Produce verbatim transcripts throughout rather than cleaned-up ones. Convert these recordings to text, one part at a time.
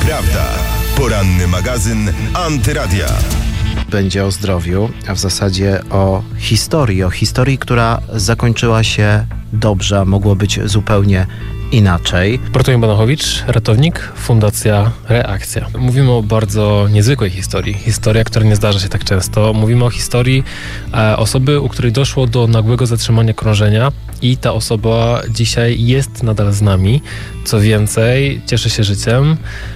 Prawda. Poranny magazyn Antyradia. Będzie o zdrowiu, a w zasadzie o historii. O historii, która zakończyła się dobrze, a mogło być zupełnie inaczej. Bartłomiej Banachowicz, ratownik, Fundacja Reakcja. Mówimy o bardzo niezwykłej historii. Historia, która nie zdarza się tak często. Mówimy o historii e, osoby, u której doszło do nagłego zatrzymania krążenia i ta osoba dzisiaj jest nadal z nami. Co więcej, cieszy się życiem,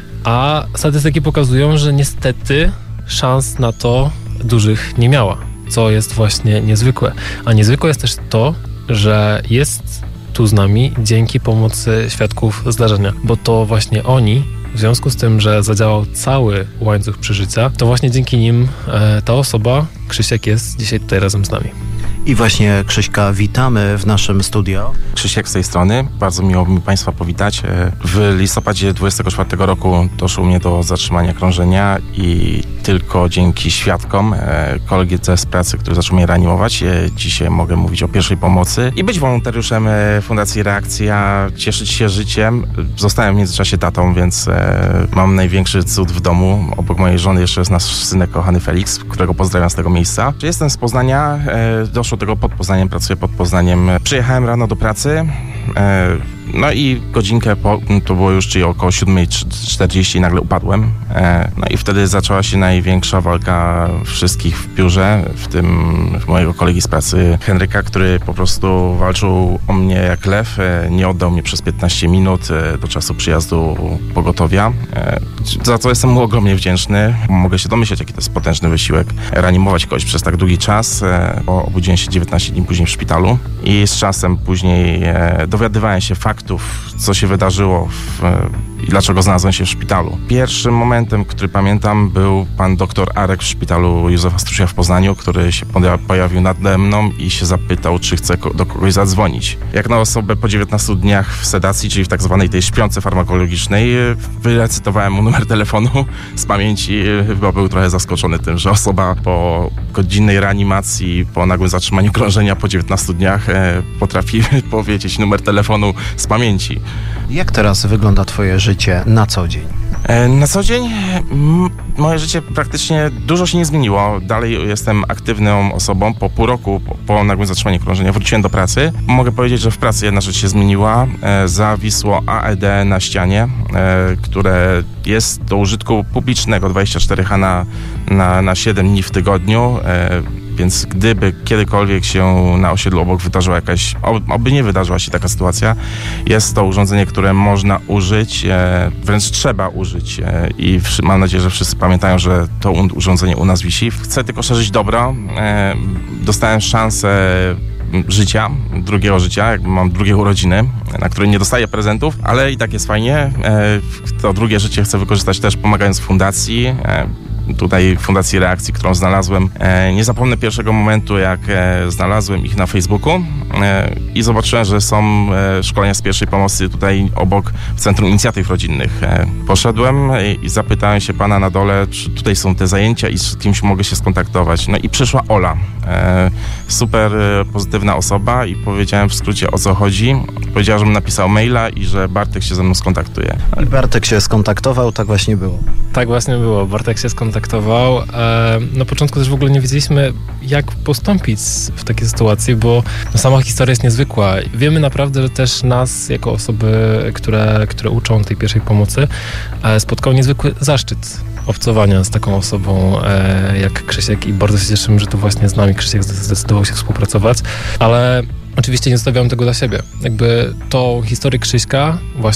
a statystyki pokazują, że niestety szans na to dużych nie miała, co jest właśnie niezwykłe. A niezwykłe jest też to, że jest tu z nami dzięki pomocy świadków zdarzenia, bo to właśnie oni, w związku z tym, że zadziałał cały łańcuch przeżycia, to właśnie dzięki nim e, ta osoba, Krzysiek, jest dzisiaj tutaj razem z nami. I właśnie Krzyśka witamy w naszym studio. Krzysiek z tej strony. Bardzo miło mi Państwa powitać. W listopadzie dwudziestego czwartego roku doszło mnie do zatrzymania krążenia i tylko dzięki świadkom, koledze z pracy, który zaczął mnie reanimować, dzisiaj mogę mówić o pierwszej pomocy i być wolontariuszem Fundacji Reakcja, cieszyć się życiem. Zostałem w międzyczasie tatą, więc mam największy cud w domu. Obok mojej żony jeszcze jest nasz synek kochany Felix, którego pozdrawiam z tego miejsca. Jestem z Poznania, doszło tego pod Poznaniem, pracuję pod Poznaniem. Przyjechałem rano do pracy, no i godzinkę po, to było już, czyli około siódma czterdzieści, nagle upadłem. No i wtedy zaczęła się największa walka wszystkich w biurze, w tym mojego kolegi z pracy Henryka, który po prostu walczył o mnie jak lew. Nie oddał mnie przez piętnaście minut do czasu przyjazdu pogotowia. Za to jestem mu ogromnie wdzięczny. Mogę się domyśleć, jaki to jest potężny wysiłek. Reanimować kogoś przez tak długi czas. Obudziłem się dziewiętnaście dni później w szpitalu i z czasem później dowiadywałem się faktów, co się wydarzyło w, i dlaczego znalazłem się w szpitalu. Pierwszym momentem, który pamiętam, był pan doktor Arek w szpitalu Józefa Strusia w Poznaniu, który się pojawił nade mną i się zapytał, czy chce do kogoś zadzwonić. Jak na osobę po dziewiętnastu dniach w sedacji, czyli w tak zwanej tej śpiące farmakologicznej, wyrecytowałem mu numer telefonu z pamięci, chyba był trochę zaskoczony tym, że osoba po godzinnej reanimacji, po nagłym zatrzymaniu krążenia po dziewiętnastu dniach potrafi powiedzieć numer telefonu z pamięci. Jak teraz wygląda twoje życie na co dzień? Na co dzień m- moje życie praktycznie dużo się nie zmieniło. Dalej jestem aktywną osobą. Po pół roku, po, po nagłym zatrzymaniu krążenia wróciłem do pracy. Mogę powiedzieć, że w pracy jedna rzecz się zmieniła. E, zawisło A E D na ścianie, e, które jest do użytku publicznego dwadzieścia cztery H na, na, na siedem dni w tygodniu. E, Więc gdyby kiedykolwiek się na osiedlu obok wydarzyła jakaś, oby nie wydarzyła się taka sytuacja, jest to urządzenie, które można użyć, e, wręcz trzeba użyć e, i w, mam nadzieję, że wszyscy pamiętają, że to urządzenie u nas wisi. Chcę tylko szerzyć dobro. E, dostałem szansę życia, drugiego życia, jakby mam drugie urodziny, na które nie dostaję prezentów, ale i tak jest fajnie. E, to drugie życie chcę wykorzystać też pomagając fundacji. E, Tutaj Fundacji Reakcji, którą znalazłem. E, nie zapomnę pierwszego momentu, jak e, znalazłem ich na Facebooku e, i zobaczyłem, że są e, szkolenia z pierwszej pomocy tutaj obok w Centrum Inicjatyw Rodzinnych. E, poszedłem i, i zapytałem się pana na dole, czy tutaj są te zajęcia i z kimś mogę się skontaktować. No i przyszła Ola. E, super e, pozytywna osoba i powiedziałem w skrócie, o co chodzi. Powiedziała, żebym napisał maila i że Bartek się ze mną skontaktuje. I Bartek się skontaktował, tak właśnie było. Tak właśnie było. Bartek się skontaktował. E, na początku też w ogóle nie wiedzieliśmy, jak postąpić w takiej sytuacji, bo no, sama historia jest niezwykła. Wiemy naprawdę, że też nas, jako osoby, które, które uczą tej pierwszej pomocy, e, spotkał niezwykły zaszczyt obcowania z taką osobą e, jak Krzysiek i bardzo się cieszymy, że tu właśnie z nami Krzysiek zdecydował się współpracować, ale oczywiście nie zostawiam tego dla siebie. Jakby tą historię Krzyśka właśnie